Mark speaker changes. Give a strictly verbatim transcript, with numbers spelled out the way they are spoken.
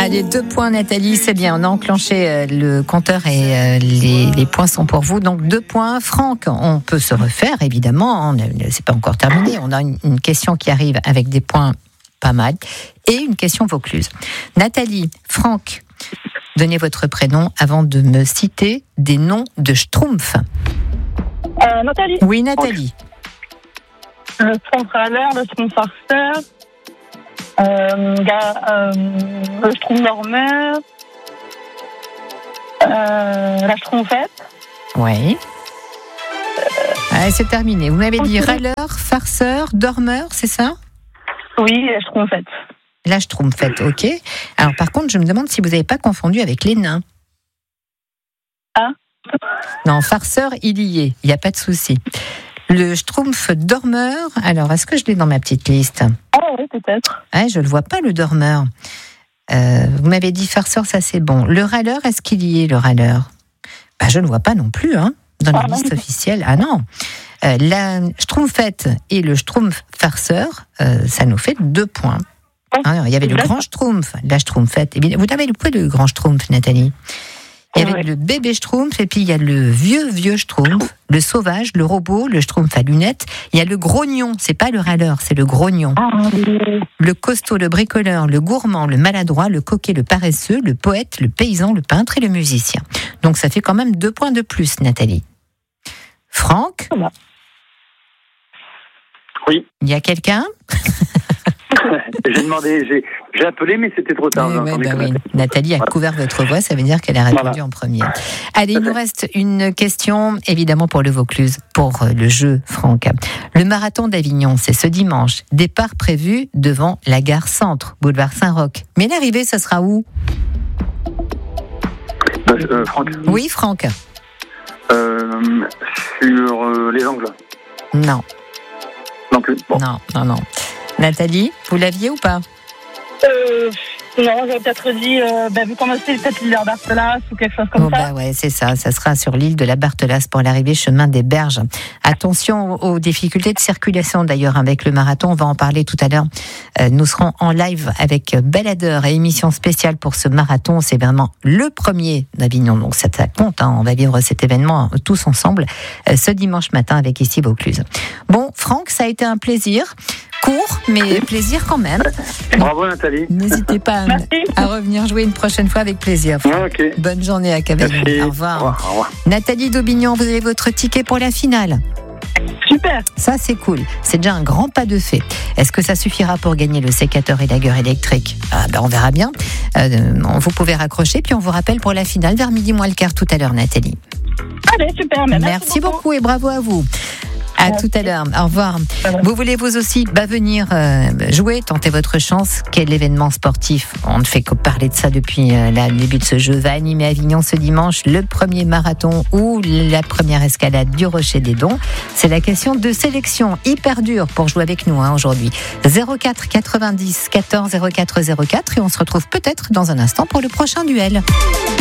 Speaker 1: Allez, deux points Nathalie, c'est bien. On a enclenché euh, le compteur et euh, les, les points sont pour vous. Donc deux points. Franck, on peut se refaire évidemment. On, c'est pas encore terminé. On a une, une question qui arrive avec des points pas mal et une question Vaucluse. Nathalie, Franck, donnez votre prénom avant de me citer des noms de Schtroumpfs.
Speaker 2: Euh, Nathalie.
Speaker 1: Oui, Nathalie.
Speaker 2: Le Schtroumpf-Râleur, le Schtroumpf-Farceur, euh, euh, le Schtroumpf-Dormeur, euh, la Schtroumpfette.
Speaker 1: Oui. Euh, Allez, c'est terminé. Vous m'avez dit râleur, farceur, dormeur, c'est ça ?
Speaker 2: Oui, la Schtroumpfette.
Speaker 1: La Schtroumpfette, ok. Alors par contre, je me demande si vous n'avez pas confondu avec les nains.
Speaker 2: Ah.
Speaker 1: Non, farceur, il y est, il n'y a pas de souci. Le Schtroumpf dormeur, alors est-ce que je l'ai dans ma petite liste ?
Speaker 2: Ah oui, peut-être.
Speaker 1: Ah, je ne le vois pas, le dormeur. Euh, vous m'avez dit farceur, ça c'est bon. Le râleur, est-ce qu'il y est, le râleur ? Bah, je ne le vois pas non plus, hein, dans la ah, liste non. officielle. Ah non. Euh, la Schtroumpfette et le Schtroumpf farceur, euh, ça nous fait deux points. Alors, il y avait le grand Schtroumpf, la Schtroumpfette. Vous avez quoi le grand Schtroumpf, Nathalie ? Il y avait oui. le bébé Schtroumpf, et puis il y a le vieux, vieux Schtroumpf, le sauvage, le robot, le Schtroumpf à lunettes. Il y a le grognon, c'est pas le râleur, c'est le grognon. Le costaud, le bricoleur, le gourmand, le maladroit, le coquet, le paresseux, le poète, le paysan, le peintre et le musicien. Donc ça fait quand même deux points de plus, Nathalie. Franck ?
Speaker 3: Oui.
Speaker 1: Il y a quelqu'un ?
Speaker 3: J'ai demandé, j'ai, j'ai appelé, mais c'était trop tard.
Speaker 1: Oui, oui, bah oui. Nathalie a voilà. couvert votre voix, ça veut dire qu'elle a répondu voilà. en premier. Allez, il nous reste une question, évidemment pour le Vaucluse, pour le jeu, Franck. Le marathon d'Avignon, c'est ce dimanche. Départ prévu devant la gare Centre, boulevard Saint-Roch. Mais l'arrivée, ça sera où ?
Speaker 3: euh, Franck.
Speaker 1: Oui, Franck.
Speaker 3: Euh, sur euh, les Angles.
Speaker 1: Non.
Speaker 3: Non plus. Bon.
Speaker 1: Non, non, non. Nathalie, vous l'aviez ou pas ?
Speaker 2: Euh, non, j'aurais peut-être dit, euh, bah, vu qu'on a fait peut-être l'île de la Barthelasse ou quelque chose comme
Speaker 1: oh,
Speaker 2: ça.
Speaker 1: Bah ouais, c'est ça, ça sera sur l'île de la Barthelasse pour l'arrivée chemin des Berges. Attention aux difficultés de circulation d'ailleurs avec le marathon, on va en parler tout à l'heure. Euh, nous serons en live avec Baladeur et émission spéciale pour ce marathon. C'est vraiment le premier d'Avignon, donc ça, ça compte, hein. On va vivre cet événement tous ensemble euh, ce dimanche matin avec ici Vaucluse. Bon, Franck, ça a été un plaisir. Court, mais plaisir quand même.
Speaker 3: Bravo Nathalie.
Speaker 1: N'hésitez pas à, à revenir jouer une prochaine fois avec plaisir.
Speaker 3: Okay.
Speaker 1: Bonne journée à Cavaillon. Au revoir.
Speaker 3: Au revoir. Au revoir.
Speaker 1: Nathalie Daubignon, vous avez votre ticket pour la finale.
Speaker 2: Super.
Speaker 1: Ça c'est cool. C'est déjà un grand pas de fait. Est-ce que ça suffira pour gagner le sécateur et la gueule électrique ? Ah ben on verra bien. Euh, vous pouvez raccrocher, puis on vous rappelle pour la finale vers midi moins le quart tout à l'heure, Nathalie.
Speaker 2: Allez, super. Merci,
Speaker 1: merci beaucoup. beaucoup et bravo à vous. À
Speaker 2: Merci.
Speaker 1: tout à l'heure. Au revoir. Vous voulez vous aussi bah, venir euh, jouer, tenter votre chance. Quel événement sportif ? On ne fait que parler de ça depuis euh, le début de ce jeu. Va animer Avignon ce dimanche le premier marathon ou la première escalade du Rocher des Dons. C'est la question de sélection hyper dure pour jouer avec nous hein, aujourd'hui. zéro quatre quatre-vingt-dix quatorze zéro quatre zéro quatre et on se retrouve peut-être dans un instant pour le prochain duel.